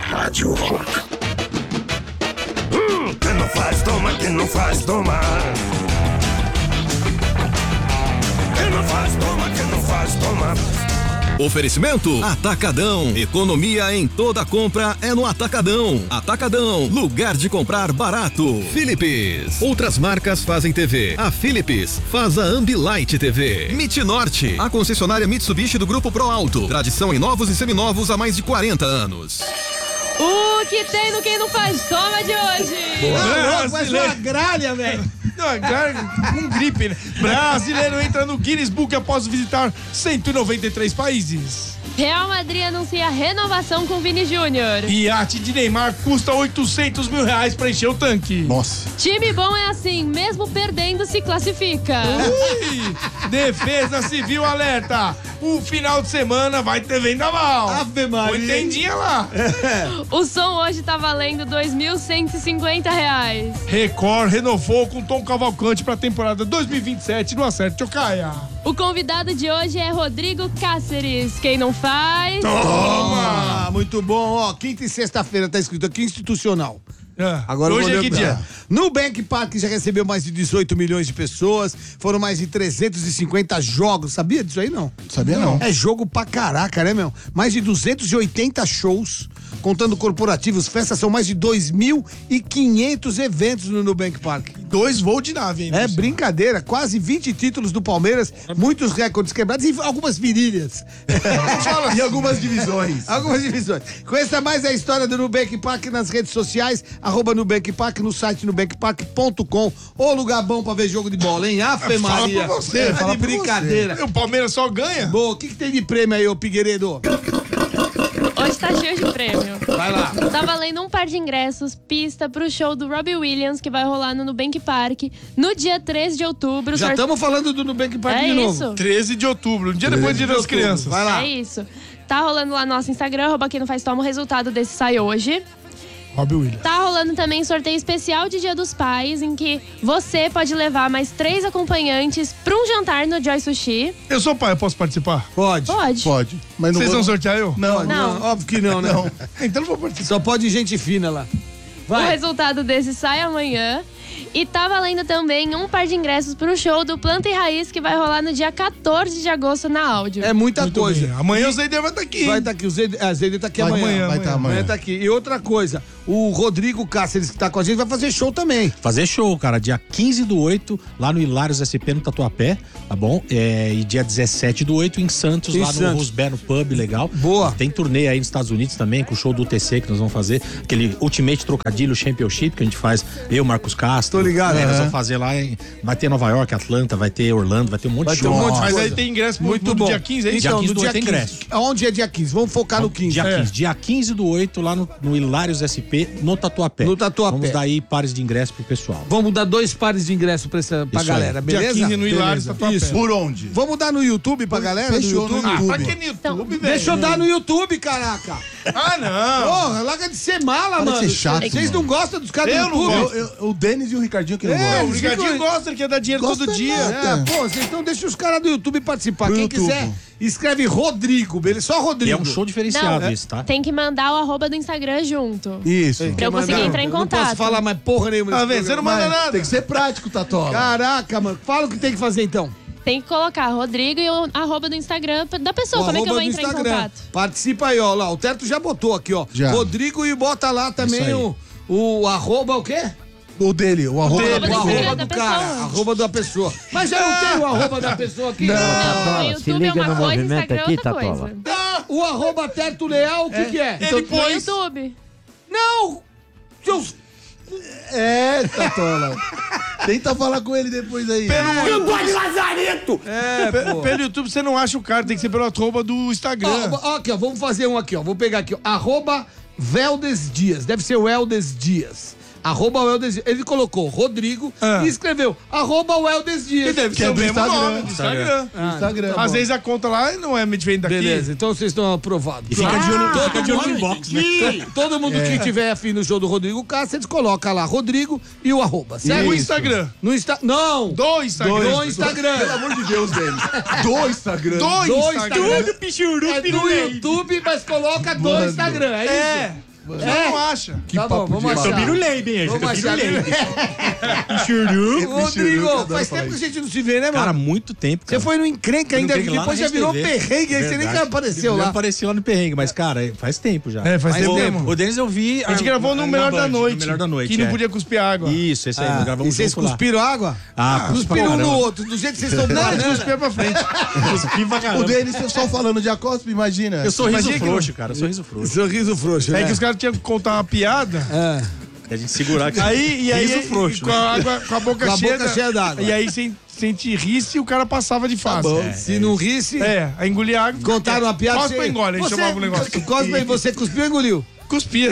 Rádio Rock. Quem não faz, toma, quem não faz, toma. Quem não faz, toma, quem não faz, toma. Oferecimento Atacadão. Economia em toda compra é no Atacadão. Atacadão, lugar de comprar barato. Philips. Outras marcas fazem TV. A Philips faz a Ambilight TV. MIT Norte, a concessionária Mitsubishi do Grupo Pro Alto. Tradição em novos e seminovos há mais de 40 anos. O que tem no Quem Não Faz Toma de hoje? Vai ser uma gralha, velho. Com gripe, né? Brasileiro entra no Guinness Book após visitar 193 países. Real Madrid anuncia renovação com Vini Júnior. Iate de Neymar custa R$800 mil pra encher o tanque. Nossa. Time bom é assim, mesmo perdendo se classifica. Ui, Defesa Civil alerta. O final de semana vai ter vendaval. Ave Maria. Oitendinha lá. O som hoje tá valendo R$2.150. Record renovou com Tom Cavalcante pra temporada 2027 no Acerte Ocaia. O convidado de hoje é Rodrigo Cáceres. Quem não faz... Toma! Muito bom, ó. Quinta e sexta-feira tá escrito aqui institucional. Agora hoje é que dia? Nubank Park já recebeu mais de 18 milhões de pessoas, foram mais de 350 jogos. Sabia disso aí, não? Sabia não. É jogo pra caraca, né, meu? Mais de 280 shows, contando corporativos, festas, são mais de 2.500 eventos no Nubank Park. 2 voos de nave, hein? É brincadeira, quase 20 títulos do Palmeiras, muitos recordes quebrados e algumas virilhas. E algumas divisões. Algumas divisões. Conheça mais a história do Nubank Park nas redes sociais, @Nubank Park, no site nubankpark.com. Ô, lugar bom pra ver jogo de bola, hein? Afe Maria. Fala pra você, fala de brincadeira. O Palmeiras só ganha? Boa, o que tem de prêmio aí, ô Figueiredo? Hoje tá cheio de prêmio. Vai lá. Tá valendo um par de ingressos, pista pro show do Robbie Williams, que vai rolar no Nubank Park no dia 13 de outubro. Já estamos falando do Nubank Park É de novo. isso. 13 de outubro, um dia depois do Dia das Crianças. Vai lá. É isso. Tá rolando lá no nosso Instagram, @Quem Não Faz Toma. O resultado desse sai hoje. Robbie Williams. Tá rolando também sorteio especial de Dia dos Pais, em que você pode levar mais 3 acompanhantes pra um jantar no Joy Sushi. Eu sou pai, eu posso participar? Pode. Pode. Pode. Mas não Vocês vou... vão sortear eu? Não. Não. Óbvio que não, né? Não. Então não vou participar. Só pode gente fina lá. O Vai. resultado desse sai amanhã. E tá valendo também um par de ingressos pro show do Planta e Raiz, que vai rolar no dia 14 de agosto na Áudio. É muita Muito coisa. bem. Amanhã o Zeider vai estar aqui. Vai hein? estar aqui. O Zé tá aqui Vai amanhã. amanhã. Vai estar amanhã. Amanhã tá aqui. E outra coisa, o Rodrigo Cáceres, que tá com a gente, vai fazer show também. Fazer show, cara, dia 15/8, lá no Hilários SP, no Tatuapé, tá bom? E dia 17/8 em Santos, Em lá Santos. no Rosberg, no pub, legal. Boa. Tem turnê aí nos Estados Unidos também, com o show do UTC que nós vamos fazer, aquele Ultimate Trocadilho Championship que a gente faz, eu, Marcos Castro. Tô ligado. Nós Aham. vamos fazer lá, vai ter Nova York, Atlanta, vai ter Orlando, vai ter um monte Vai de ter show. um monte de Mas coisa. aí tem ingresso Muito no bom. dia 15, é isso? Dia Então, 15 no do dia 8 tem 15. ingresso. Aonde é dia 15? Vamos focar no 15. Dia É. 15. Dia 15/8, lá no Hilários SP, no Tatuapé. No Tatuapé. Vamos dar aí pares de ingresso pro pessoal. Vamos dar 2 pares de ingresso pra Isso galera, aí. beleza? Dia 15 no Hilários, Beleza. Tatuapé. Isso. Por onde? Vamos dar no YouTube pra galera? Fechou, do YouTube? no YouTube. Pra que no YouTube, velho? Deixa eu dar no YouTube, caraca. Ah, não. Porra, larga de ser mala, Para de mano. ser chato, Vocês não gostam dos caras do Eu não YouTube? gosto. O Denis e o Ricardinho que não O gostam. Ricardinho gosta, ele quer dar dinheiro Gosta todo dia. nada. É, pô, vocês então deixa os caras do YouTube participar. Pro Quem YouTube. quiser, escreve Rodrigo, beleza? Só E Rodrigo. é um show diferenciado Não, esse, tá? Tem que mandar o @ do Instagram junto. Isso. Pra eu conseguir entrar em Eu não posso contato. falar mais porra nenhuma. Tá nesse vendo? Você não programa. manda nada. Tem que ser prático, Tatola. Caraca, mano. Fala o que tem que fazer então. Tem que colocar Rodrigo e o @ do Instagram da pessoa. Como é que eu vou entrar em contato? Participa aí, ó. Lá, o Teto já botou aqui, ó. Já. Rodrigo e bota lá também Isso o arroba o quê? O dele, o arroba dele. da O pessoa. arroba da do cara. pessoa. Arroba da pessoa. Mas já não tem o arroba da pessoa aqui? Não, Tatola, o se YouTube é liga uma no coisa, movimento Instagram é aqui, outra Tatola. coisa. O arroba Teto Leal, o que é? Ele No pôs... YouTube. Não! Seus... É, Tatola. Tenta falar com ele depois aí. Pelo YouTube você não acha o cara, tem que ser pelo arroba do Instagram. Ó, aqui, ó, vamos fazer um aqui, ó. Vou pegar aqui, ó. Arroba Veldes Dias. Deve ser o Eldes Dias. Arroba Weldes Dias. Ele colocou Rodrigo e escreveu arroba Weldes Dias. Que deve Que ser é o do mesmo Instagram. nome do Instagram. Instagram. Às vezes a conta lá não é diferente daqui. Beleza, então vocês estão aprovados. E fica de olho no inbox, né? Todo mundo que tiver afim no show do Rodrigo Cáceres, coloca lá Rodrigo e o arroba, certo? No Instagram. No Insta... Não! Do Instagram. Do Instagram. Pelo amor de Deus, Denis. Do Instagram. Do Do Instagram. Instagram. É do YouTube, mas coloca do Mano. Instagram, é isso? Você não acha. Que Tá bom, papo vamos de achar. Birulei, bem, Vamos achar. Churu. Rodrigo, faz tempo que a gente não se vê, né, mano? Cara, muito tempo, cara. Você foi no encrenca ainda, Eu não peguei lá depois na já virou RedeTV. perrengue, aí você nem Verdade. apareceu Eu lá. apareci lá no perrengue, mas, cara, faz tempo já. Faz Mas tempo. tempo. O Denis eu vi... A gente gravou no Melhor da Noite. No Melhor da Noite, Que não é. podia cuspir água. Isso, esse aí, nós E gravamos vocês junto lá. cuspiram água? Cuspiram Cuspiram um no outro, do jeito que vocês estão Não, a gente banana. cuspia pra frente. Cuspi pra O caramba. Denis só falando de acospe, imagina. Eu sou riso Imagina que frouxo, cara. Eu sou riso frouxo. Sorriso frouxo, É né? que os caras tinham que contar uma piada. E a gente segurar aqui. Aí, Riso frouxo, com a água, com a boca Com a cheia, boca cheia d'água. E aí, se a gente risse, o cara passava de fase. Bom, se não risse, Aí engolia água. contaram uma piada. Cospe ou engole, a gente chamava o negócio. Cospe e você cuspiu ou engoliu? Cuspia.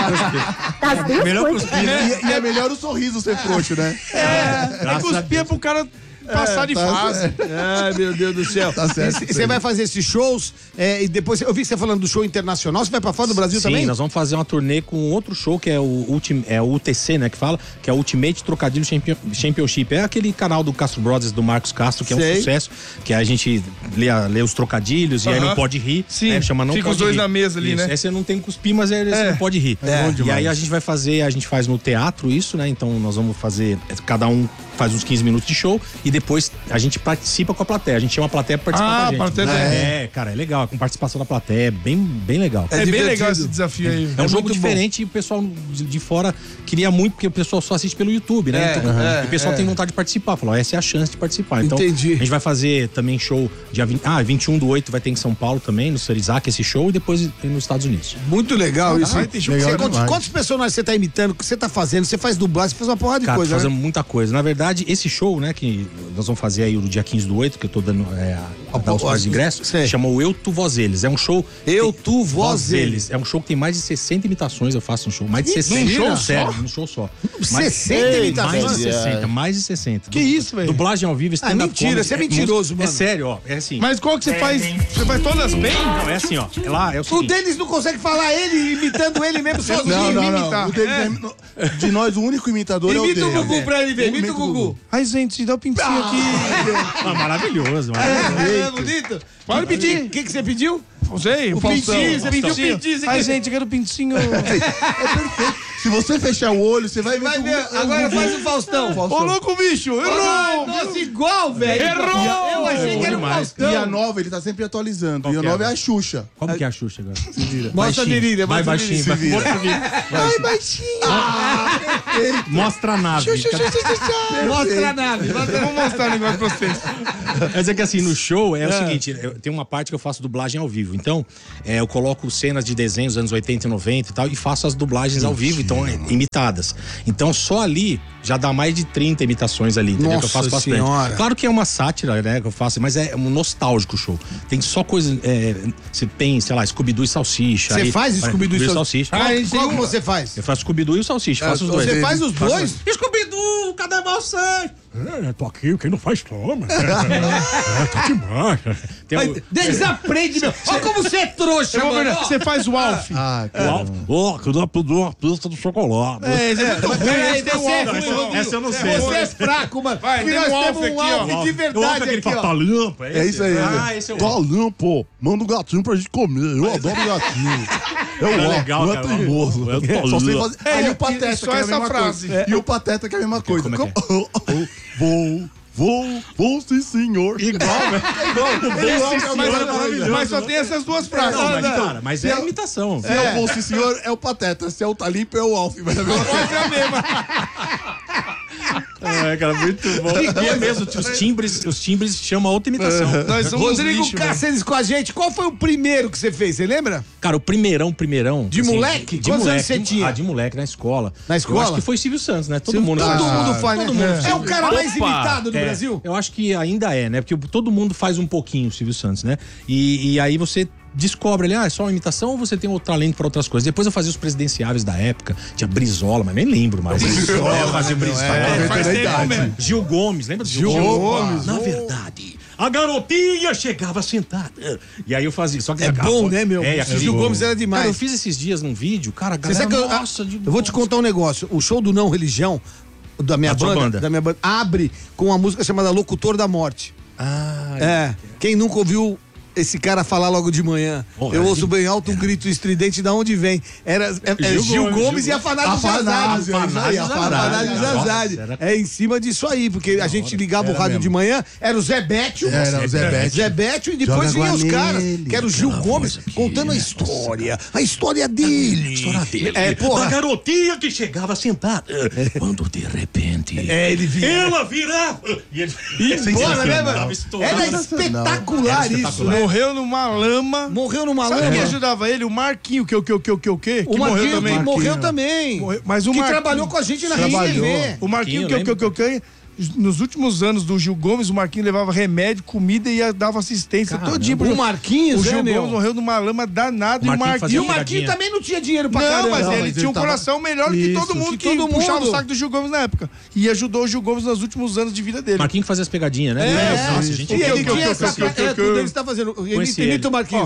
Melhor cuspir, né? E é melhor o sorriso ser frouxo, né? Cuspia pro cara passar de fase. Ai, meu Deus do céu. Tá certo. Você vai fazer esses shows e depois... Eu vi você falando do show internacional. Você vai pra fora do Brasil Sim, também? nós vamos fazer uma turnê com outro show que é o UTC, né, que fala, que é o Ultimate Trocadilho Championship. É aquele canal do Castro Brothers, do Marcos Castro, que é um Sei. sucesso, que a gente lê os trocadilhos e aí não pode rir. Sim, né, chama não fica pode os dois rir. na mesa ali, Isso, né? Esse não tem cuspir, mas você não pode rir. E aí a gente vai fazer, a gente faz no teatro isso, né, então nós vamos fazer, cada um faz uns 15 minutos de show e depois a gente participa com a plateia. A gente chama a plateia pra participar com a gente. plateia Cara, é legal, com participação da plateia, é bem legal. É bem divertido. legal esse desafio aí. É um jogo muito diferente e o pessoal de fora queria muito, porque o pessoal só assiste pelo YouTube, né? Então, e o pessoal tem vontade de participar. Falou, essa é a chance de participar. Então, Entendi. a gente vai fazer também show dia 21/8 vai ter em São Paulo também, no Serizac, esse show, e depois nos Estados Unidos. Muito legal isso. vai ter show Você- legal demais. quantos personagens você tá imitando? O que você tá fazendo? Você faz dublagem, você faz uma porrada de Cara, coisa, fazemos né? muita coisa. Na verdade, esse show, né, que nós vamos fazer aí no dia 15/8, que eu tô dando a dar os pares de ingressos, Sei. chamou Eu, Tu, Voz Eles. É um show... Eu, Tu, Voz Eles. É um show que tem mais de 60 imitações, eu faço um show. Mais de 60. Mentira. Show sério, num show só. 60 imitações? Mais de 60, mais de 60. Que isso, velho? Dublagem ao vivo, stand-up mentira, comedy, você é mentiroso, É mano. sério, ó. É assim. Mas qual que você faz? Você faz todas bem? Não, é assim, ó. É lá, é o O seguinte. Denis não consegue falar ele imitando ele mesmo sozinho. Não. imitar. O Denis de nós, o único imitador é o Imita o Denis. Gugu pra ele ver, imita o Gugu. Ai, gente, dá o pintinho aqui. Ah, maravilhoso, mano. É bonito? Pode pedir. O que você pediu? Não sei, o pintinho, você pediu o pintinho, você Ai, quer- gente, eu quero o pintinho. Se você fechar o olho, você vai ver Vai que o ver, Gugu- agora o Gugu- faz o Faustão. Ô, louco, bicho, errou! Nossa, igual, velho. Errou! Eu achei que era o Demais. E a Faustão. nova, ele tá sempre atualizando. Qual E a que é, nova é a velho? Xuxa. Como que é a Xuxa agora? Mostra a virilha, Vai mostra a baixinho, virilha. vai. Ai, baixinho. Mostra a nave. Mostra a nave. Vou mostrar o negócio pra vocês. Quer dizer que assim, no show é o seguinte, tem uma parte que eu faço dublagem ao vivo. Então, eu coloco cenas de desenhos dos anos 80 e 90 e tal, e faço as dublagens ao vivo, então, imitadas. Então, só ali já dá mais de 30 imitações ali, entendeu? Que eu faço Nossa bastante. Senhora. Claro que é uma sátira, né, que eu faço, mas é um nostálgico show. Tem só coisa, você tem, sei lá, Scooby-Doo e Salsicha. Você aí- faz Scooby-Doo e Salsicha? Qual que você faz? Eu faço Scooby-Doo e o Salsicha, faço os dois. Você faz os dois? Scooby-Doo, cadê você? Tô aqui, quem não faz toma. Tá demais. Tem o... Denis, aprende, meu. Olha como você é trouxa, Eu vou ver, mano. Você faz o Alf. Ah, cara. que dá pediu uma pista de chocolate. Peraí, você é ruim, Rodrigo. Essa eu não sei. Você é fraco, mano. Vai, Porque tem nós um temos Alf um aqui, ó. Alf de verdade aqui, ó. limpo, É isso aí. Ah, esse é o Tá limpo. Manda o gatinho pra gente comer. Eu adoro gatinho. É o legal, não é cara. teimoso. Só sei fazer. Aí o Pateta, só que é a essa mesma frase. coisa. E o Pateta, que é a mesma coisa. Como é que Vou sim, senhor. Igual, velho. Mas só tem essas duas frases. Não, mas, cara, mas é imitação. Se é o bom sim, senhor, é o Pateta. Se é o Talimpo, é o Alf. Mas é a mesma coisa. É a mesma. É, cara, muito bom. E é mesmo, os timbres chamam a outra imitação. Nós somos Rodrigo lixo, velho. Cáceres com a gente. Qual foi o primeiro que você fez? Você lembra? Cara, o primeirão. De moleque? De Quantos moleque. anos você tinha? De moleque, na escola. Na escola? Eu acho que foi Silvio Santos, né? Todo mundo. Todo mundo faz, todo né? mundo. É o cara mais Opa! imitado do É, Brasil? Eu acho que ainda é, né? Porque todo mundo faz um pouquinho o Silvio Santos, né? E aí você descobre ali, é só uma imitação ou você tem outro talento para outras coisas. Depois eu fazia os presidenciáveis da época, tinha Brizola, mas nem lembro mais. Eu fazia Brizola. Faz tempo mesmo. Gil Gomes, lembra do Gil Gomes? Na verdade, a garotinha chegava sentada. E aí eu fazia. Só que É bom, né, meu? É, O Gil Gomes era demais. Cara, eu fiz esses dias num vídeo, cara, a Você galera, sabe que nossa, eu vou te contar um negócio. O show do Não Religião, da minha Da sua banda, abre com uma música chamada Locutor da Morte. Ah, É. Quem nunca ouviu esse cara falar logo de manhã. Eu ouço bem alto um grito estridente, da onde vem? É Gil Gomes e Afanásio Jazade. Afanásio Jazade. É em cima disso aí, porque a gente ligava o rádio de manhã, era o Zé Bétio. Zé Bétio e depois vinham os caras, que era o Gil Gomes, contando a história dele. A garotinha que chegava sentada, quando de repente... ele vinha. Ela virava... Embora, né, mano? Era espetacular isso, né? Morreu numa lama. Sabe quem ajudava ele? O Marquinho, que o Marquinho morreu também. Mas o que Marquinho trabalhou com a gente na TV. O Marquinho, nos últimos anos do Gil Gomes, o Marquinho levava remédio, comida e dava assistência todinho. O Marquinhos, o Gil Gomes morreu numa lama danada. E o Marquinho também não tinha dinheiro pra caramba. Mas ele tinha um coração melhor que todo mundo que puxava o saco do Gil Gomes na época. E ajudou o Gil Gomes nos últimos anos de vida dele. Marquinho fazia as pegadinhas, né? Ele tinha essa... Tudo ele está fazendo. Ele imita o Marquinhos.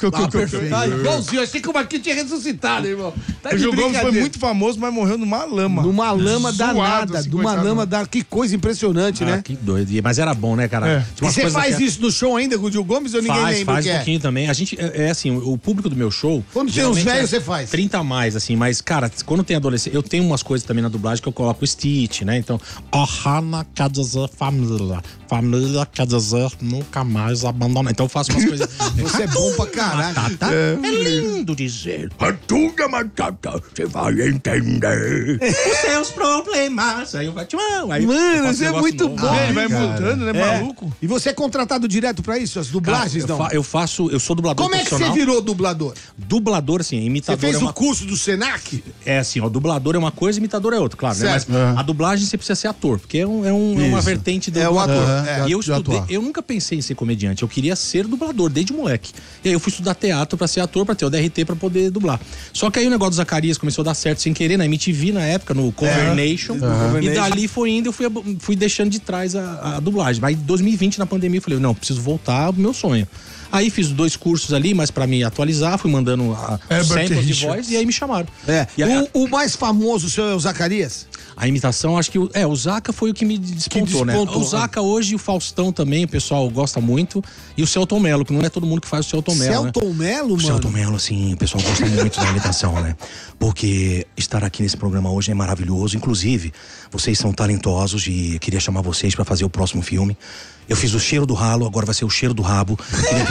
Igualzinho. Achei que o Marquinhos tinha ressuscitado, irmão. O Gil Gomes foi muito famoso, mas morreu numa lama. Numa lama danada. Numa lama danada. Que coisa impressionante, né? Que doido. Mas era bom, né, cara? E você faz isso no show ainda com o Gil Gomes ou ninguém lembra? Faz um pouquinho também. A gente, assim, o público do meu show... Quando tem uns velhos, você faz? 30 a mais, assim. Mas, cara, quando tem adolescente... Eu tenho umas coisas também na dublagem que eu coloco o Stitch, né? Então... Ohana quer dizer família. Família quer dizer nunca mais abandonar. Então eu faço umas coisas... Você é bom pra caralho. É lindo dizer. Hatuna Matata, você vai entender os seus problemas. Aí eu vou... Mano, você é muito bom. Vai mudando, né, maluco? E você é contratado direto pra isso? As dublagens, não? Eu sou dublador. Como é que você virou dublador? Dublador, assim, imitador. Você fez o curso do Senac? É assim, ó, dublador é uma coisa, imitador é outra, claro, né? Mas a dublagem você precisa ser ator, porque é uma vertente do ator. E eu estudei, eu nunca pensei em ser comediante, eu queria ser dublador desde moleque. E aí eu fui estudar teatro pra ser ator, pra ter o DRT pra poder dublar. Só que aí o negócio do Zacarias começou a dar certo sem querer, na MTV na época, no Cover Nation. E dali foi indo, eu fui deixando de trás a dublagem. Mas em 2020, na pandemia, eu falei, não, preciso voltar ao meu sonho. Aí fiz 2 cursos ali, mas pra me atualizar, fui mandando samples de voz e aí me chamaram. O mais famoso seu é o Zacarias? A imitação, acho que o Zaca foi o que me despontou, né? O Zaca hoje e o Faustão também, o pessoal gosta muito. E o Celton Mello, que não é todo mundo que faz o Celton Mello, Celton Mello, mano? O Celton Mello, assim, o pessoal gosta muito da imitação, né? Porque estar aqui nesse programa hoje é maravilhoso. Inclusive, vocês são talentosos e queria chamar vocês pra fazer o próximo filme. Eu fiz o cheiro do ralo, agora vai ser o cheiro do rabo.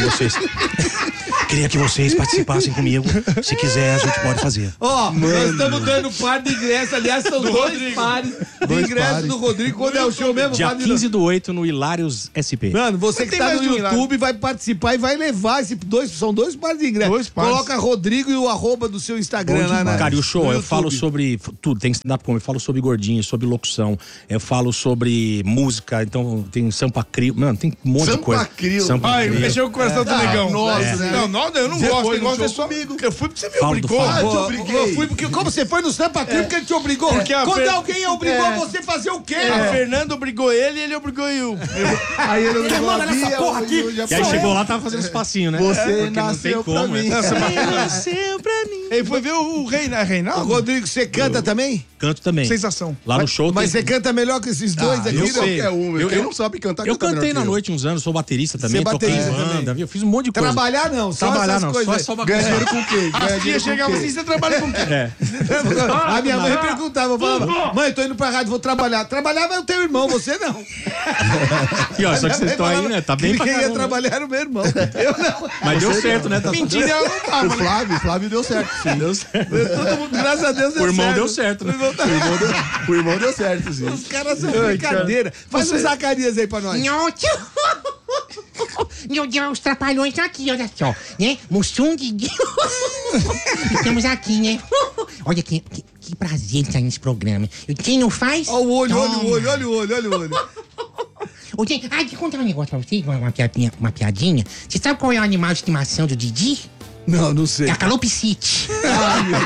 Queria que vocês participassem comigo. Se quiser, a gente pode fazer. Nós estamos dando par de ingresso. Aliás, são 2 pares de ingresso do Rodrigo. Quando é o show mesmo? Dia 15/8 no Hilários SP. Mano, você que tá no YouTube vai participar e vai levar são 2 pares de ingresso. Coloca Rodrigo e o @ do seu Instagram lá, né? Cara, e o show, eu falo sobre tudo. Tem stand-up comedy, eu falo sobre gordinho, sobre locução. Eu falo sobre música, então tem Sampa Crio. Mano, tem um monte de coisa. Sampa Crio. Mexeu com o coração do negão. Nossa, né? Não, eu não gosto. Eu gosto só comigo. Eu fui porque você me obrigou. Eu fui porque... Como você foi no Sampa Crio porque ele te obrigou? Quando alguém obrigou você fazer o quê? A Fernanda obrigou ele e ele obrigou eu. Aí ele obrigou a Bia, porra aqui. E aí chegou lá, tava fazendo espacinho, né? Você nasceu pra mim. Nasceu pra mim. Ele foi ver o Reinaldo. Rodrigo, você canta também? Canto também. Sensação. Lá no show. Mas você canta melhor que esses dois aqui? Eu sei. Quem não sabe cantar, eu cantei na noite uns anos, sou baterista também, toquei em banda, eu fiz um monte de coisa. Trabalhar não, trabalhar não, só ganhar dinheiro com o quê? A tia chegava assim, você trabalha com o quê? A minha mãe perguntava, eu falava, mãe, tô indo pra rádio, vou trabalhar. Trabalhava é o teu irmão, você não. E ó, só que vocês estão aí, né? Tá bem pra caramba. Quem ia trabalhar era o meu irmão. Eu não. Mas deu certo, né? Mentira, eu não tava. O Flávio deu certo, sim. Deu certo. Todo mundo, graças a Deus, deu certo. O irmão deu certo, né? O irmão deu certo, sim. Os caras são brincadeira. Faz um Zacarias aí pra nós. Meu Deus, os trapalhões estão aqui, olha só, né? Mussum de... Estamos aqui, né? Olha que prazer estar nesse programa. Quem não faz... Olha o olho, olha o olho. Ô, gente, deixa eu contar um negócio pra vocês, uma piadinha. Você sabe qual é o animal de estimação do Didi? Não sei. É a calopsite. Ai, meu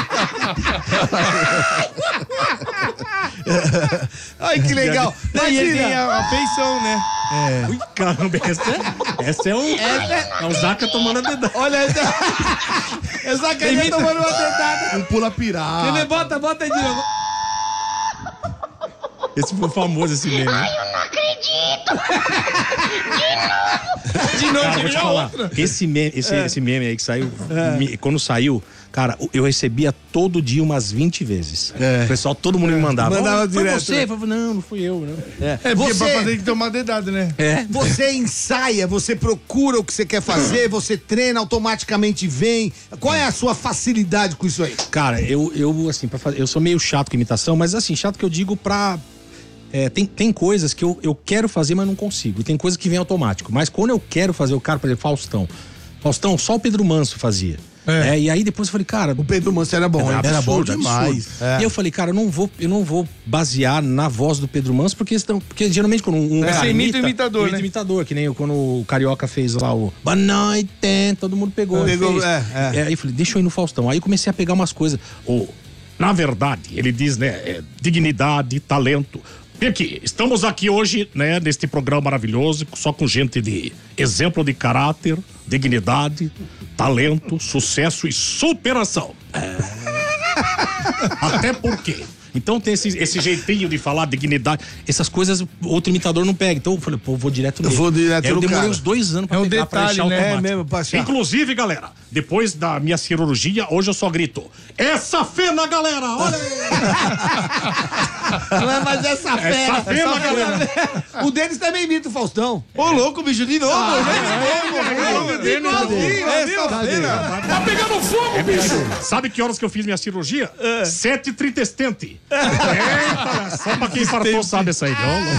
Deus. Ai, que legal. Mas ele tem a feição, né? Ui, caramba, essa é o Zaca tomando a dedada. Olha, é o Zacarias tomando uma dedada. Um pula pirata. Bota aí de novo. Esse foi famoso, esse meme. Ai, eu não acredito. De novo, Cara, vou te falar. Esse meme aí que saiu, quando saiu, cara, eu recebia todo dia umas 20 vezes. O pessoal, todo mundo me mandava. Mandava foi direto, você? né? Eu falava, não fui eu, não. Porque pra fazer tem que tomar dedado, né? Você ensaia, você procura o que você quer fazer, você treina, automaticamente vem. Qual é a sua facilidade com isso aí? Cara, eu assim, eu sou meio chato com imitação, mas assim, chato que eu digo pra... tem coisas que eu quero fazer, mas não consigo. E tem coisas que vem automático. Mas quando eu quero fazer o cara, por exemplo, Faustão, só o Pedro Manso fazia. E aí depois eu falei, cara... O Pedro Manso era bom, era bom demais. E eu falei, cara, eu não vou basear na voz do Pedro Manso, porque geralmente quando um cara você imita o imitador, né? Imitador, que nem quando o Carioca fez lá o Boa Noite, todo mundo pegou. Aí eu falei, deixa eu ir no Faustão. Aí eu comecei a pegar umas coisas. Na verdade, ele diz, né, dignidade, talento. Vem aqui, estamos aqui hoje, né, neste programa maravilhoso, só com gente de exemplo de caráter, dignidade, talento, sucesso e superação. Até porque... Então tem esse jeitinho de falar, dignidade, essas coisas outro imitador não pega. Então eu falei, vou direto nele. Eu demorei uns 2 anos pra pegar, pra deixar automático. É mesmo, pra achar. Inclusive, galera, depois da minha cirurgia, hoje eu só grito, essa fena, galera, olha aí. Não é mais essa fera. Essa fena, galera. O Denis também imita o Faustão. Ô, louco, bicho, de novo. Tá pegando fogo, bicho. Sabe que horas que eu fiz minha cirurgia? 7h30. Eita, só pra quem fartou sabe essa aí.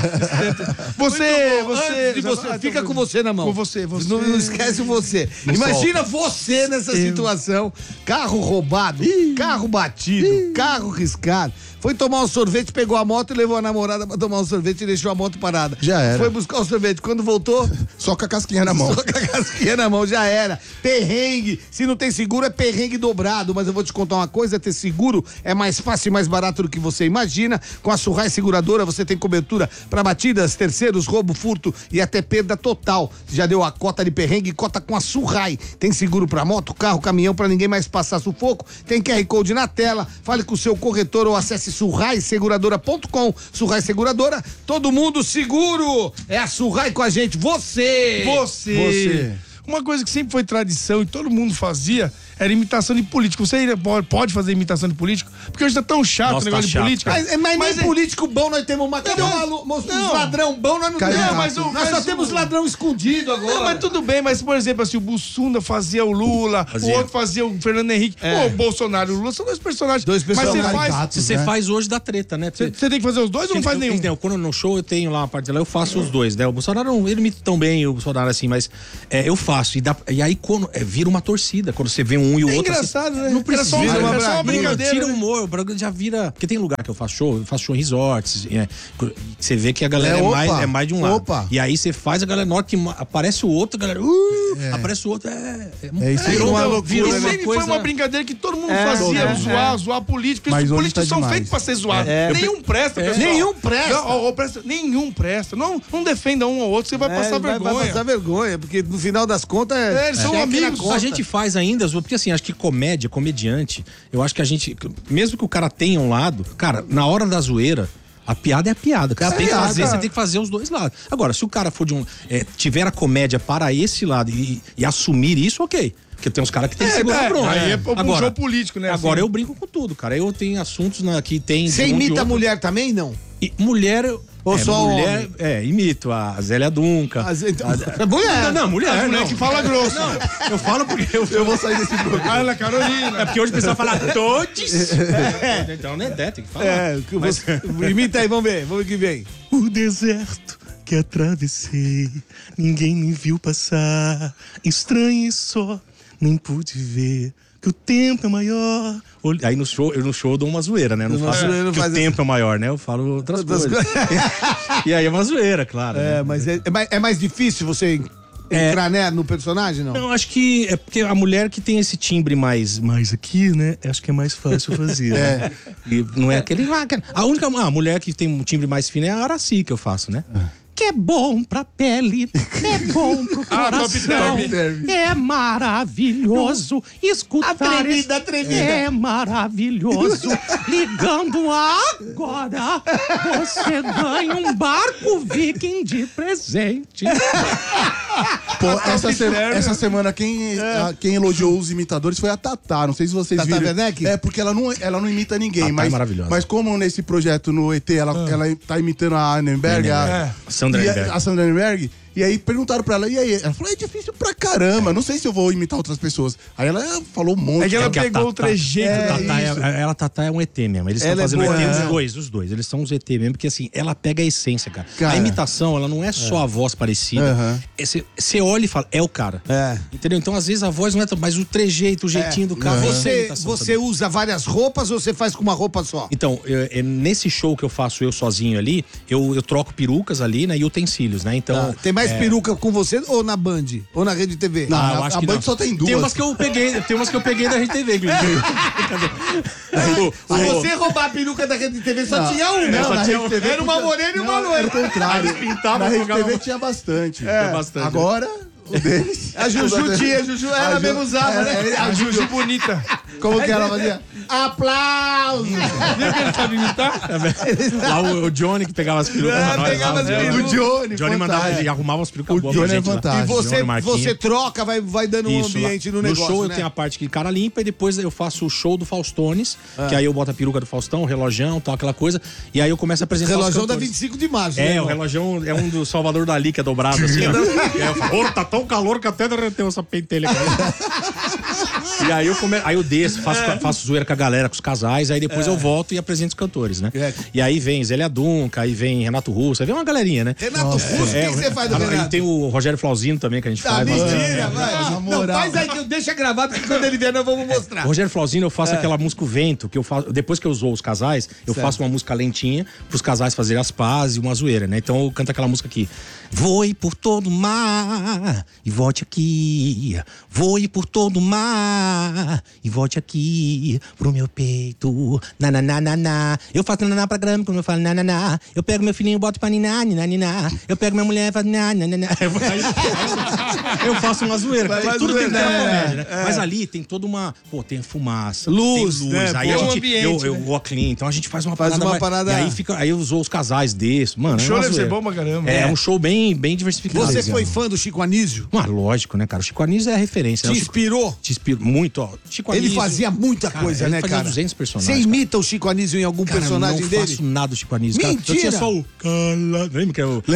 Você fica com você na mão. Com você. Não esquece você. Imagina você nessa situação. Carro roubado, carro batido, carro riscado. Foi tomar um sorvete, pegou a moto e levou a namorada pra tomar um sorvete e deixou a moto parada. Já era. Foi buscar o sorvete. Quando voltou, só com a casquinha na mão. Só com a casquinha na mão, já era. Perrengue. Se não tem seguro, é perrengue dobrado. Mas eu vou te contar uma coisa: ter seguro é mais fácil e mais barato do que você imagina. Com a Surrai Seguradora, você tem cobertura para batidas, terceiros, roubo, furto e até perda total. Já deu a cota de perrengue, cota com a Surrai. Tem seguro para moto, carro, caminhão, para ninguém mais passar sufoco. Tem QR Code na tela. Fale com o seu corretor ou acesse surraiseguradora.com. Surrai Seguradora, todo mundo seguro. É a Surrai com a gente. Você. Uma coisa que sempre foi tradição e todo mundo fazia era imitação de político. Você pode fazer imitação de político? Porque hoje tá tão chato o negócio de política. Mas nem político bom nós temos uma. Cadê os ladrão bom? Nós não temos. Nós só temos ladrão escondido agora. Não, mas tudo bem, mas por exemplo, assim, o Bussunda fazia o Lula, o outro fazia o Fernando Henrique, o Bolsonaro e o Lula são dois personagens. Mas se você faz hoje, dá treta, né? Você tem que fazer os dois ou não faz nenhum? Então, quando no show eu tenho lá uma parte lá, eu faço os dois, né? O Bolsonaro, ele imita tão bem o Bolsonaro assim, mas eu faço. E aí quando vira uma torcida, quando você vê um e o outro. É engraçado, assim, né? Não precisa. Era só uma brincadeira. Tira o humor, o programa já vira. Porque tem lugar que eu faço show em resorts. Você vê que a galera é mais de um lado. E aí você faz a galera, na hora que aparece o outro, a galera. Aparece o outro. Isso aí é uma loucura. Sempre foi uma brincadeira que todo mundo fazia, zoar político. Porque os políticos são feitos pra ser zoados. Nenhum presta, pessoal. Nenhum presta. Não defenda um ou outro, você vai passar vergonha. Vai passar vergonha, porque no final das contas. Eles são amigos. A gente faz ainda, porque assim, acho que comediante, eu acho que a gente, mesmo que o cara tenha um lado, cara, na hora da zoeira, a piada é a piada. Você tem que fazer os dois lados. Agora, se o cara for tiver a comédia para esse lado e assumir isso, ok. Porque tem uns caras que tem que segurar a bronca. Aí é jogo político, né? Agora, eu brinco com tudo, cara. Eu tenho assuntos que tem... Você imita a mulher também, não? E mulher... Ou só mulher, imito a Zélia Duncan. Mulher. Não, mulher. Mulher que fala grosso. Não, eu falo porque eu vou sair desse programa. Ana Carolina. É porque hoje o pessoal fala todes. Então, né, tem que falar. Imita aí, vamos ver o que vem. O deserto que atravessei, ninguém me viu passar. Estranho e só, nem pude ver que o tempo é maior. Aí no show eu dou uma zoeira, né? Não faço que o tempo é maior, né? Eu falo outras coisas. E aí é uma zoeira, claro. Mas é mais difícil você entrar, né, no personagem, não? Não, acho que é porque a mulher que tem esse timbre mais aqui, né? Acho que é mais fácil fazer. Né? E não é aquele... A mulher que tem um timbre mais fino é a Araci que eu faço, né? que é bom pra pele, é bom pro coração, é maravilhoso escutar. Atrevida. É maravilhoso. Ligando agora, você ganha um barco Viking de presente. Pô, essa semana quem elogiou os imitadores foi a Tatá. Não sei se vocês viram. Werneck? É, porque ela não imita ninguém. Tatá é maravilhosa. Mas como nesse projeto no ET, ela tá imitando a Annenberg, a Sandra Annenberg. E aí perguntaram pra ela, e aí? Ela falou, é difícil pra caramba, não sei se eu vou imitar outras pessoas. Aí ela falou um monte. É que ela pegou o trejeito. Tatá é um ET mesmo. Eles estão fazendo ET os dois. Eles são os ET mesmo, porque assim, ela pega a essência, cara. A imitação, ela não é só a voz parecida. Você olha e fala, é o cara. Entendeu? Então, às vezes, a voz não é tão... Mas o trejeito, o jeitinho do cara... Você usa várias roupas ou você faz com uma roupa só? Então, nesse show que eu faço eu sozinho ali, eu troco perucas ali, né? E utensílios, né? Então... Tem mais peruca com você ou na Band? Ou na Rede TV? Não, eu acho que a Band não. só tem duas. Tem umas que eu peguei da Rede TV, inclusive. Se você roubar a peruca da Rede TV, só tinha uma. Não, na Rede TV era uma morena e uma loira. Era o contrário. Na Rede TV tinha bastante. Agora... A Juju tinha, ela mesmo usava, né? A Juju bonita. Como que ela fazia? Aplausos! Viu que ele sabe imitar? Lá o Johnny que pegava as perucas pra nós. Pegava as perucas. O Johnny mandava, ele arrumava as perucas boas pra Johnny gente é lá. fantástico. E você troca, vai dando um ambiente no negócio, No show né? eu tenho a parte que cara limpa e depois eu faço o show do Faustones, que aí eu boto a peruca do Faustão, o relojão, tal, aquela coisa. E aí eu começo a apresentar os relojão da 25 de março, né? O relojão é um do Salvador Dali, que é dobrado assim, ó. E aí eu falo, tá tão calor que até derreteu essa pentelha aqui. E aí eu desço, faço zoeira com a galera, com os casais, aí depois eu volto e apresento os cantores, né? E aí vem Zélia Dunca, aí vem Renato Russo, aí vem uma galerinha, né? Renato Russo, quem você faz do Renato? E tem o Rogério Flauzino também, que a gente faz. Mentira, vai. Não, faz aí que eu deixo gravado, que quando ele vier nós vamos mostrar. Rogério Flauzino, eu faço aquela música O Vento, que eu faço, depois que eu zoo os casais, eu faço uma música lentinha pros casais fazerem as pazes e uma zoeira, né? Então eu canto aquela música aqui. Voe por todo o mar e volte aqui. Voe por todo o mar e volte aqui pro meu peito. Na. Eu faço naná pra grama, quando eu falo naná. Eu pego meu filhinho, boto pra niná. Eu pego minha mulher e faço naná. Eu faço uma zoeira. Tudo tem comédia, né? Mas ali tem toda uma... Pô, tem fumaça. Luz, tem luz. né? Aí a gente... Ambiente, eu vou clean. Então a gente faz uma parada... E aí eu uso os casais desses. Mano, o show deve ser bom pra caramba. É um show bem diversificado. Você foi fã do Chico Anísio? Lógico, né, cara? O Chico Anísio é a referência. Te inspirou? Te inspirou muito, ó. Chico Anísio, ele fazia muita coisa, né, cara? Ele fazia 200 personagens. Você imita o Chico Anísio em algum personagem dele? Eu não faço nada do Chico Anísio. Mentira! Cara. Eu tinha só o... Lembra que é o...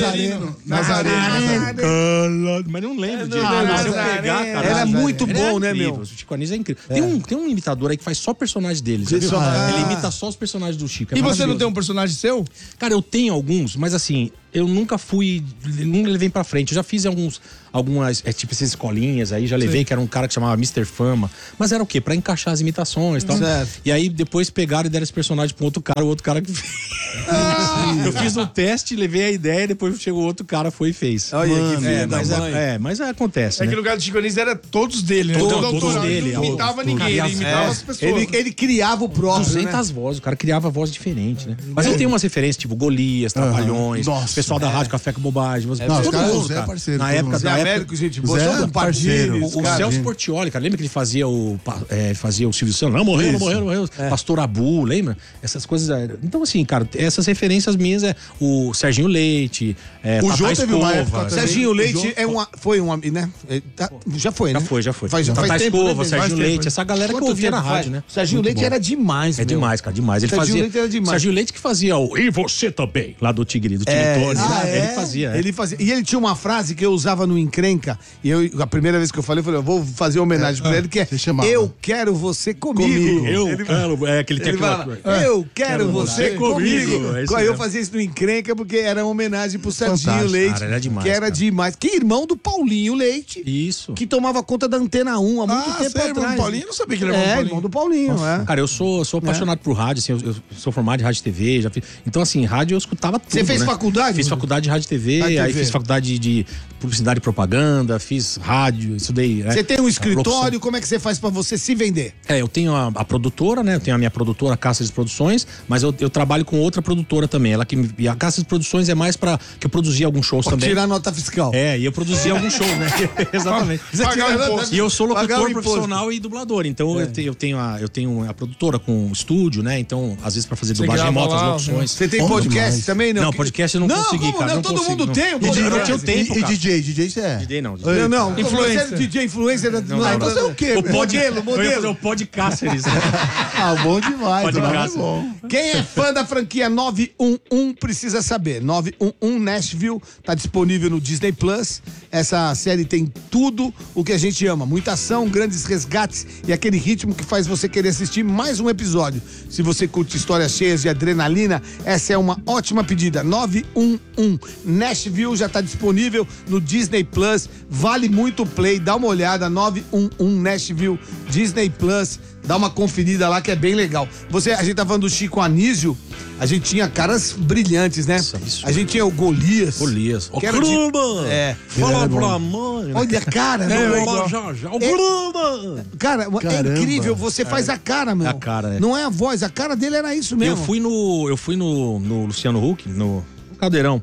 Nazareno. Mas não lembro disso. Se eu pegar, cara... Era muito bom, né, meu? O Chico Anísio é incrível. Tem um imitador aí que faz só personagens dele. Ele imita só os personagens do Chico. E você não tem um personagem seu? Cara, eu tenho alguns, mas assim... Eu nunca levei pra frente. Eu já fiz algumas, tipo essas escolinhas aí, já levei, que era um cara que chamava Mr. Fama. Mas era o quê? Pra encaixar as imitações e tal. E aí depois pegaram e deram esse personagem pra o outro cara que fez. Eu fiz o teste, levei a ideia, depois chegou outro cara, foi e fez. Olha que filho mas acontece, né? Que no lugar do Chico Anísio era todos dele, né? Todos dele. Ele não imitava ninguém, ele imitava as pessoas. Ele criava o próprio, 200 vozes, o cara criava voz diferente, né? Mas eu tenho umas referências, tipo Golias, Trapalhões, pessoal da Rádio Café com Bobagem. Todo mundo, cara. Parceiro, na época da Américo, gente, você parceiro. O Celso Portiolli, cara, lembra que ele fazia o Silvio Santos? Não, morreu. Pastor Abu, lembra? Essas coisas. Então, assim, cara, essas referências minhas é o Serginho Leite, o João teve uma época também. Serginho Leite foi um, né? Já foi, né? Já foi. Faz Tata tempo, Escova, né? Serginho Leite, essa galera que eu ouvia na rádio, né? Serginho Leite era demais, É demais, cara, demais. Ele Serginho fazia. Leite era demais. Serginho Leite que fazia o E Você Também, lá do Tigre Tony. Ele fazia. Ele fazia. E ele tinha uma frase que eu usava no Encrenca, e a primeira vez que eu falei, eu vou fazer homenagem pra ele, que é eu quero você comigo. Eu quero você comigo. Aí eu fazia isso no Encrenca porque era uma homenagem pro Serginho Leite, cara, era demais, que era demais. Que irmão do Paulinho Leite. Isso. Que tomava conta da Antena 1 há muito tempo atrás. Irmão do Paulinho? Eu não sabia que ele era irmão do Paulinho. Cara, eu sou apaixonado por rádio, assim, eu sou formado de rádio e TV, já fiz. Então, assim, rádio eu escutava tudo. Você fez faculdade? Fiz faculdade de rádio e TV, aí fiz faculdade de publicidade e propaganda, fiz rádio, estudei. Você tem um escritório, como é que você faz pra você se vender? Eu tenho a produtora, né? Eu tenho a minha produtora, Cáceres Produções, mas eu trabalho com outra produtora também. ela que me... E a Casa de Produções é mais pra... Que eu produzia alguns shows também. Tirar nota fiscal. E eu produzia alguns shows, né? Exatamente. E eu sou locutor profissional e dublador. Então eu tenho a produtora com estúdio, né? Então, às vezes pra fazer dublagem remota, as locuções. Você tem podcast também, não? Não, podcast eu não consegui, cara. Não, todo mundo tem. Eu não tinha tempo, cara. E DJ você é? DJ não. Não, influencer. DJ influencer. Então você é o quê? Modelo. O Podcasters. Bom demais. Bom. Quem é fã da franquia 911 precisa saber. 911 Nashville tá disponível no Disney Plus. Essa série tem tudo o que a gente ama. Muita ação, grandes resgates e aquele ritmo que faz você querer assistir mais um episódio. Se você curte histórias cheias de adrenalina, essa é uma ótima pedida. 911 Nashville já tá disponível no Disney Plus. Vale muito o play. Dá uma olhada. 911 Nashville, Disney Plus. Dá uma conferida lá que é bem legal. A gente tá falando do Chico Anísio, a gente tinha caras brilhantes, né? A gente tinha o Golias. O Gruba! Fala pra mãe. Olha a cara, né? O Gruba! Cara, é incrível, você faz a cara, meu. A cara, Não é a voz, a cara dele era isso mesmo. Eu fui no Luciano Huck, no Caldeirão.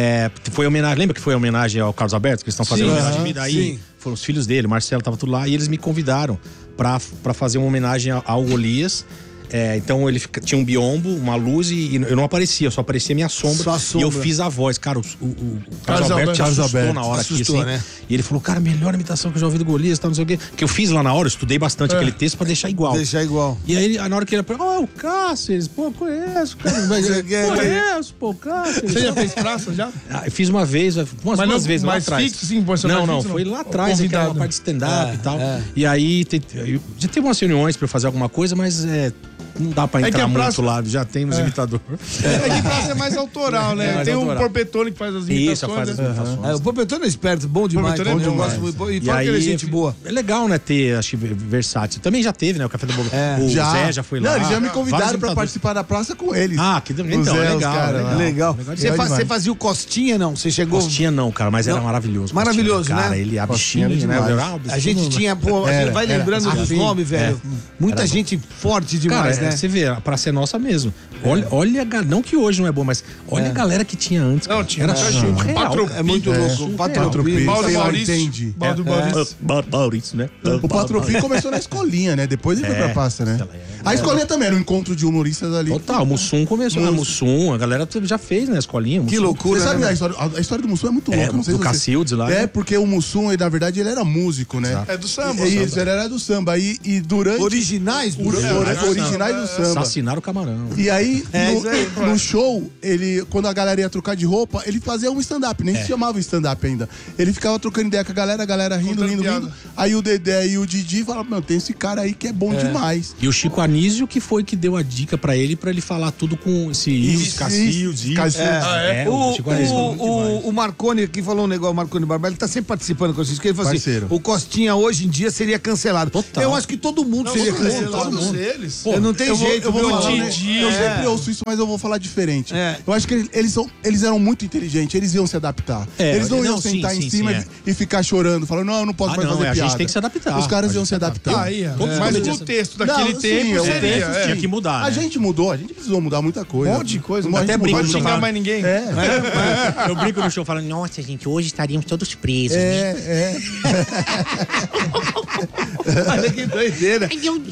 Foi homenagem, lembra que foi homenagem ao Carlos Alberto, que eles estão fazendo homenagem de vida aí? Foram os filhos dele, o Marcelo tava tudo lá, e eles me convidaram pra fazer uma homenagem ao Golias. Então ele tinha um biombo, uma luz e eu não aparecia, só aparecia minha sombra. E eu fiz a voz. Cara, o Carlos Alberto te assustou na hora aqui, assim. Né? E ele falou, cara, melhor imitação que eu já ouvi do Golias, não sei o quê. Que eu fiz lá na hora, eu estudei bastante aquele texto pra deixar igual. E aí, na hora que ele falou, o Cáceres, pô, conheço, cara. Conheço, pô, Cáceres. Você já fez praça, já? Eu fiz uma vez, duas vezes lá atrás. Fixo, sim, não, foi lá atrás, que era uma parte de stand-up e tal. E aí, já teve umas reuniões pra eu fazer alguma coisa, mas não dá pra entrar muito lá, já tem os imitadores. Que praça é mais autoral, né? Tem um Porpetone que faz as imitações. Isso, faz as imitações. O Porpetone é esperto, bom demais. Eu gosto muito. E fala que ele é gente boa. É legal, né, ter, acho que, versátil. Também já teve, né, o Café da Bolo. O Zé já foi lá. Não, eles já me convidaram pra participar da praça com eles. Que então, legal. Você fazia o Costinha, não? Você chegou... Costinha não, cara, mas era maravilhoso. Maravilhoso, né? Cara, ele, a bichinha, né? A gente tinha, a gente vai lembrando dos nomes, velho. Muita gente forte demais, né? Você vê, a praça é nossa mesmo. Olha, não que hoje não é bom, mas olha a galera que tinha antes. Não, tinha. Era surreal. É muito louco. O Patropi. Maurício, né? O Patropi começou na escolinha, né? Depois ele foi pra praça, né? A escolinha também era um encontro de humoristas ali. Total, o Mussum começou. O Mussum, a galera já fez, né? A escolinha. Que loucura. Você sabe a história do Mussum é muito louca. Do Cacildes lá. Porque o Mussum, na verdade, ele era músico, né? É do samba. Isso, ele era do samba. E durante... Originais do samba. Assassinaram o Camarão. E aí, no show, quando a galera ia trocar de roupa, ele fazia um stand-up, nem se chamava stand-up ainda. Ele ficava trocando ideia com a galera rindo. Aí o Dedé e o Didi falavam, meu, tem esse cara aí que é bom demais. E o Chico Anísio que foi que deu a dica pra ele falar tudo com esse Cacildes. O Chico Anísio o Marconi aqui falou um negócio, o Marconi Barba, ele tá sempre participando com isso, que ele falou assim, o Costinha hoje em dia seria cancelado. Total. Eu acho que todo mundo seria cancelado. Todos eles. Pô, não tem jeito. Eu sempre ouço isso, mas eu vou falar diferente. Eu acho que eles eram muito inteligentes, eles iam se adaptar. Eles não iam sentar em cima e ficar chorando, falando, não, eu não posso mais fazer piada. A gente tem que se adaptar. Os caras iam se adaptar. Mas o texto daquele tempo tinha que mudar. A gente mudou, a gente precisou mudar muita coisa. Um monte de coisa. Até não pode xingar mais ninguém. Eu brinco no show falando, nossa, gente, hoje estaríamos todos presos. Olha que doideira.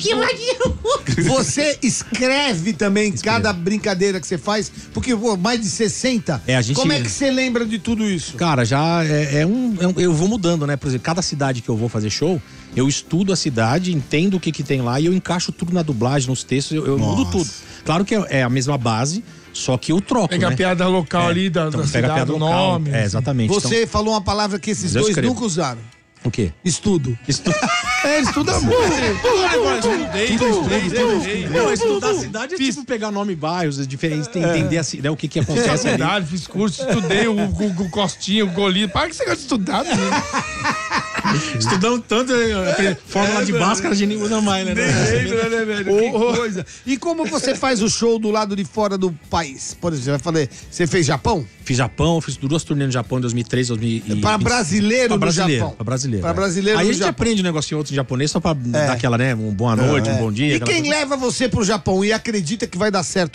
Você escreve também cada brincadeira que você faz, porque mais de 60. Como é que você lembra de tudo isso? Cara, já eu vou mudando, né? Por exemplo, cada cidade que eu vou fazer show, eu estudo a cidade, entendo o que tem lá e eu encaixo tudo na dublagem, nos textos, eu mudo tudo. Claro que é a mesma base, só que eu troco, Pega a piada local ali da cidade, pega a piada do local, nome. Exatamente. Você falou uma palavra que esses dois nunca usaram. O quê? Estudo. Ele estuda muito. Não, estudar a cidade é tipo pegar nome e bairros diferentes, entender assim, o que acontece ali. Fiz curso, estudei o Costinha, o Golias. Para que você gosta de estudar, menino? Estudamos tanto fórmula de Bhaskara, a gente nem usa mais, né? Que coisa. E como você faz o show do lado de fora do país? Por exemplo, você fez Japão? Fiz Japão, fiz 2 turnês no Japão em 2013, 2020. Para brasileiro no Japão. Para brasileiro. Para brasileiro Aí no a gente Japão. aprende um negocinho outro em japonês só pra dar aquela, né? Um boa noite, um bom dia. E quem leva você pro Japão e acredita que vai dar certo lá?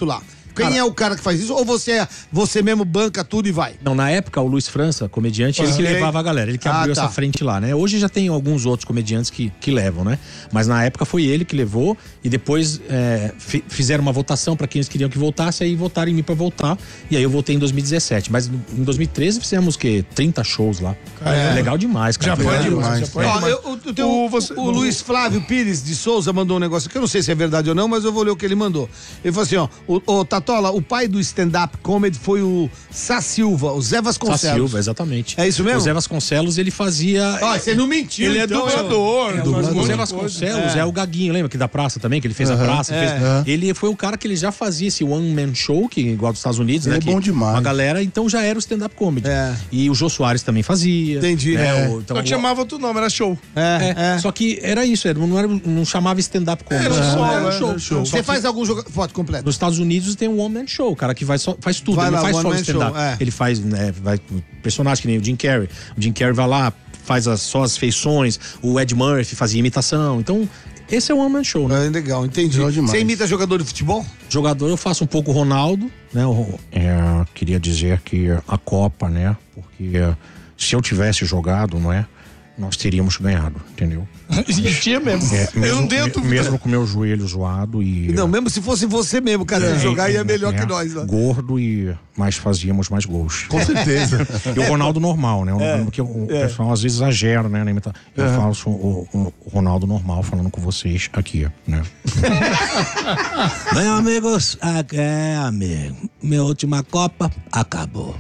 Quem é o cara que faz isso? Ou você mesmo banca tudo e vai? Não, na época o Luiz França, comediante, ele que levava a galera, ele que abriu essa frente lá, né? Hoje já tem alguns outros comediantes que levam, né? Mas na época foi ele que levou e depois fizeram uma votação pra quem eles queriam que voltasse, aí votaram em mim pra voltar. E aí eu voltei em 2017. Mas em 2013 fizemos 30 shows lá. Legal demais, cara. Já foi demais. O Luiz Flávio Pires de Souza mandou um negócio que eu não sei se é verdade ou não, mas eu vou ler o que ele mandou. Ele falou assim, ó, o Tatola, o pai do stand-up comedy foi o Sá Silva, o Zé Vasconcelos. Sá Silva, exatamente. É isso mesmo? O Zé Vasconcelos, ele fazia... você não mentiu. Ele é dublador. O Zé Vasconcelos é o Gaguinho, lembra? Que da praça também, que ele fez a praça. Ele foi o cara que ele já fazia esse one-man show, que igual dos Estados Unidos, ele né? É bom demais. A galera, então, já era o stand-up comedy. E o Jô Soares também fazia. Entendi. Só que chamava outro nome, era show. Só que era isso, não chamava stand-up comedy. Era um show. Você faz algum foto completo? Nos Estados Unidos tem um one-man show, o cara que faz tudo, ele não faz só o stand-up. Ele faz, vai personagem que nem o Jim Carrey. O Jim Carrey vai lá, faz só as feições, o Ed Murphy fazia imitação, então... Esse é o one-man show, né? Legal, entendi. Você imita jogador de futebol? Jogador, eu faço um pouco o Ronaldo, né? Queria dizer que a Copa, né? Porque se eu tivesse jogado, não é? Nós teríamos ganhado, entendeu? Tinha mesmo. Mesmo com meu joelho zoado e... Não, mesmo se fosse você mesmo, cara, jogar ia melhor que nós. Né? Gordo mas fazíamos mais gols. Com certeza. E o Ronaldo normal, né? Porque o pessoal às vezes exagera, né? Eu faço o Ronaldo normal falando com vocês aqui, né? Bem, amigos, amigo. Minha última Copa acabou.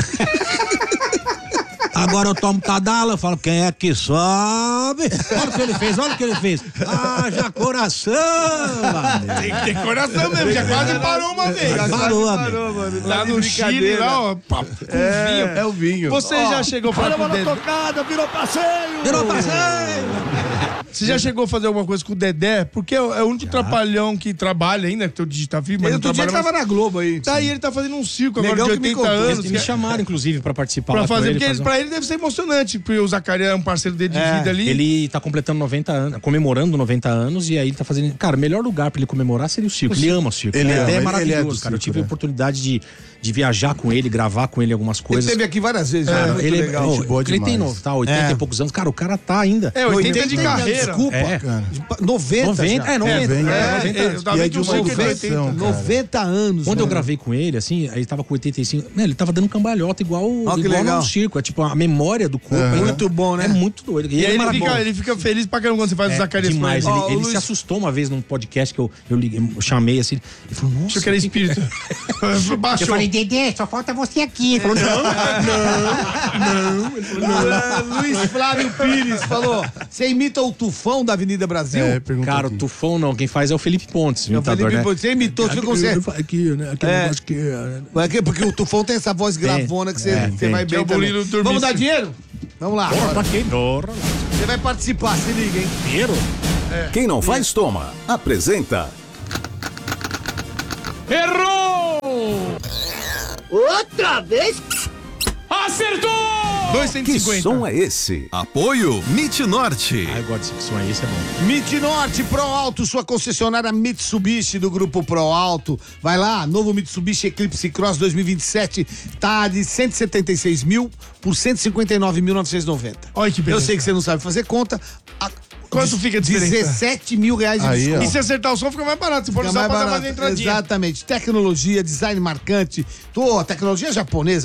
Agora eu tomo Tadala, eu falo, quem é que sobe? Olha o que ele fez, Haja coração, amigo. Tem que ter coração mesmo, já quase parou uma vez. Parou, mano. Lá no Chile, lá, ó, vinho. É o vinho. Você já chegou a fazer com o Dedé? Tocada, virou passeio! Você já chegou a fazer alguma coisa com o Dedé? Porque é o único trapalhão que trabalha ainda, que o Digita Vivo, mas ele outro dia tava na Globo aí. Daí ele tá fazendo um circo agora de 80 anos. Eles me chamaram, inclusive, pra participar. Pra fazer, porque pra ele deve ser emocionante, porque o Zacarias é um parceiro dele de vida ali. Ele tá completando 90 anos, comemorando 90 anos, e aí ele tá fazendo... Cara, o melhor lugar pra ele comemorar seria o circo. Ele ama o circo. Ele é maravilhoso, cara. Eu tive a oportunidade de viajar com ele, gravar com ele algumas coisas. Ele esteve aqui várias vezes. Ele é legal. Ele tem 80 e poucos anos. Cara, o cara tá ainda. 80 de carreira. Desculpa, cara. 90. E é de uma educação, 90 anos. Quando eu gravei com ele, assim, ele tava com 85. Ele tava dando cambalhota igual no circo. É tipo, a memória do corpo. Muito bom, né? É muito doido. E aí ele fica feliz pra caramba quando você faz o Zacarias demais. Ele se assustou uma vez num podcast que eu chamei assim. Ele falou, nossa. Achei que era espírito. Eu falei, Dedé, só falta você aqui. Ele falou, não. Luiz Flávio Pires falou, você imita o Tufão da Avenida Brasil? Cara, o Tufão não, quem faz é o Felipe Pontes, imitador, né? Você imitou, você consegue. Aqui, né? Aquele negócio que... Porque o Tufão tem essa voz gravona que você vai bem também. Vamos dar dinheiro? Vamos lá. Você vai participar, se liga, hein? Dinheiro? Quem não faz, toma. Apresenta. Errou! Outra vez? Acertou! 250. Que som é esse? Apoio MIT Norte. Eu gosto desse som aí, esse é bom. MIT Norte, Pro Alto, sua concessionária Mitsubishi do grupo Pro Alto. Vai lá, novo Mitsubishi Eclipse Cross 2027, tá de 176 mil por 159.990. Olha que beleza. Eu sei que você não sabe fazer conta. Quanto fica a diferença? 17 mil reais de desconto. E se acertar o som, fica mais barato. Se for usar, pode dar mais entradinha. Exatamente. Tecnologia, design marcante. A tecnologia japonesa